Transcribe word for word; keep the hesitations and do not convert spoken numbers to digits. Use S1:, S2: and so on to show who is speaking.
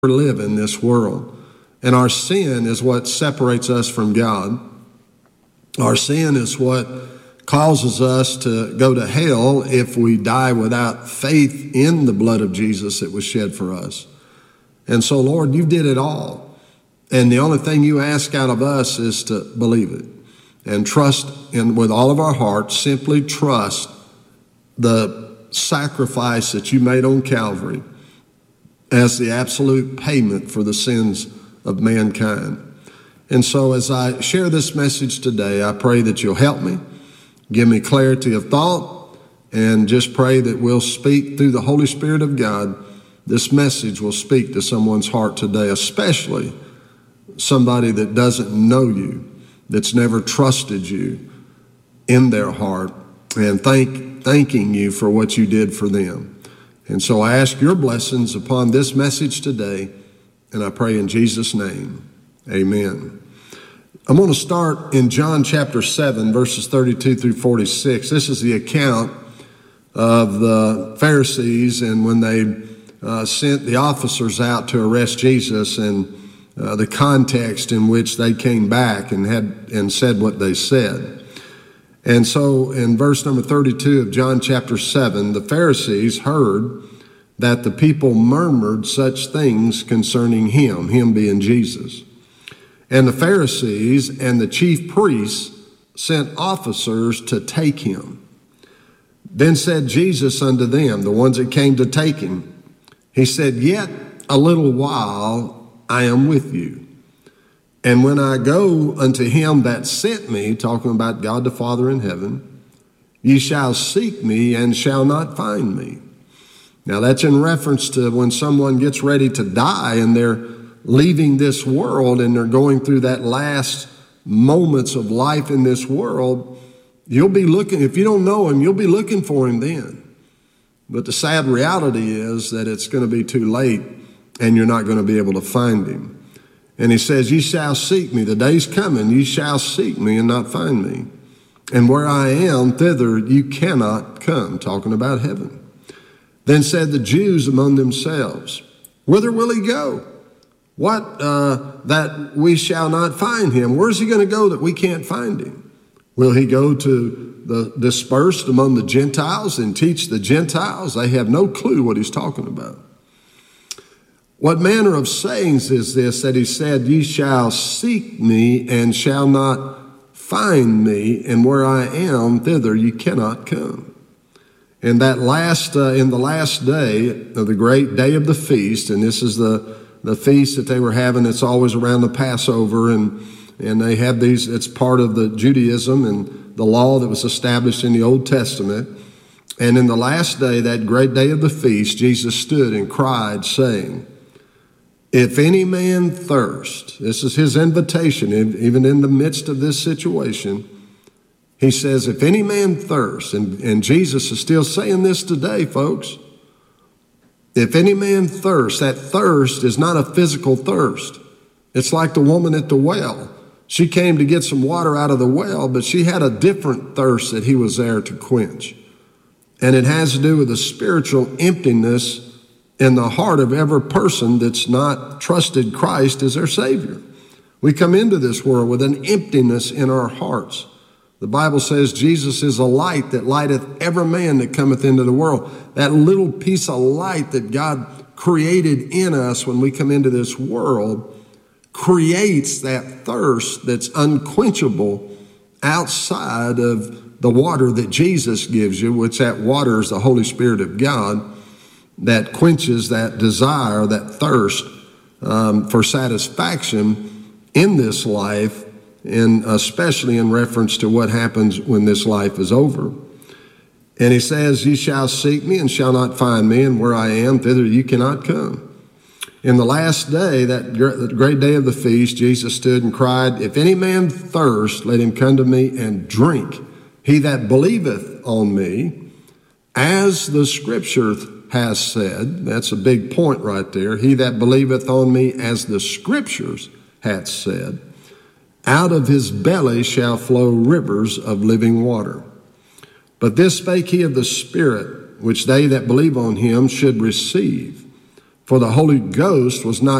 S1: live in this world. And our sin is what separates us from God. Our sin is what causes us to go to hell if we die without faith in the blood of Jesus that was shed for us. And so, Lord, you did it all. And the only thing you ask out of us is to believe it and trust in with all of our hearts, simply trust the sacrifice that you made on Calvary as the absolute payment for the sins of mankind. And so as I share this message today, I pray that you'll help me, give me clarity of thought, and just pray that we'll speak through the Holy Spirit of God. This message will speak to someone's heart today, especially somebody that doesn't know you, that's never trusted you in their heart, and thank, thanking you for what you did for them. And so I ask your blessings upon this message today, and I pray in Jesus' name, amen. I'm going to start in John chapter seven, verses thirty-two through forty-six. This is the account of the Pharisees and when they uh, sent the officers out to arrest Jesus, and uh, the context in which they came back and had and said what they said. And so in verse number thirty-two of John chapter seven, the Pharisees heard that the people murmured such things concerning him, him being Jesus. And the Pharisees and the chief priests sent officers to take him. Then said Jesus unto them, the ones that came to take him, he said, yet a little while I am with you. And when I go unto him that sent me, talking about God the Father in heaven, ye shall seek me and shall not find me. Now that's in reference to when someone gets ready to die and they're leaving this world and they're going through that last moments of life in this world. You'll be looking, if you don't know him, you'll be looking for him then. But the sad reality is that it's going to be too late and you're not going to be able to find him. And he says, ye shall seek me. The day's coming, ye shall seek me and not find me. And where I am, thither you cannot come. Talking about heaven. Then said the Jews among themselves, whither will he go? What, uh, that we shall not find him? Where's he going to go that we can't find him? Will he go to the dispersed among the Gentiles and teach the Gentiles? They have no clue what he's talking about. What manner of sayings is this that he said, ye shall seek me and shall not find me, and where I am, thither you cannot come. And that last, uh, in the last day of the great day of the feast, and this is the, the feast that they were having, it's always around the Passover, and, and they have these, it's part of the Judaism and the law that was established in the Old Testament. And in the last day, that great day of the feast, Jesus stood and cried, saying, if any man thirst, this is his invitation, even in the midst of this situation, he says, if any man thirst, and, and Jesus is still saying this today, folks. If any man thirst, that thirst is not a physical thirst. It's like the woman at the well. She came to get some water out of the well, but she had a different thirst that he was there to quench. And it has to do with the spiritual emptiness in the heart of every person that's not trusted Christ as their Savior. We come into this world with an emptiness in our hearts. The Bible says Jesus is a light that lighteth every man that cometh into the world. That little piece of light that God created in us when we come into this world creates that thirst that's unquenchable outside of the water that Jesus gives you, which that water is the Holy Spirit of God that quenches that desire, that thirst um, for satisfaction in this life, and especially in reference to what happens when this life is over. And he says, ye shall seek me and shall not find me, and where I am, thither you cannot come. In the last day, that great day of the feast, Jesus stood and cried, if any man thirst, let him come to me and drink. He that believeth on me, as the scripture has said, that's a big point right there, he that believeth on me, as the scriptures hath said, out of his belly shall flow rivers of living water. But this spake he of the Spirit, which they that believe on him should receive. For the Holy Ghost was not